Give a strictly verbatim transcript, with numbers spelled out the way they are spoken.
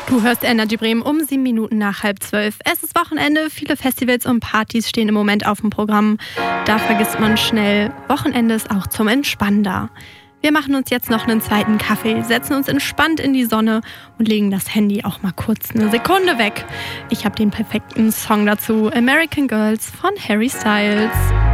Du hörst Energy Bremen um sieben Minuten nach halb zwölf. Es ist Wochenende, viele Festivals und Partys stehen im Moment auf dem Programm. Da vergisst man schnell, Wochenende ist auch zum Entspannen da. Wir machen uns jetzt noch einen zweiten Kaffee, setzen uns entspannt in die Sonne und legen das Handy auch mal kurz eine Sekunde weg. Ich habe den perfekten Song dazu, American Girls von Harry Styles.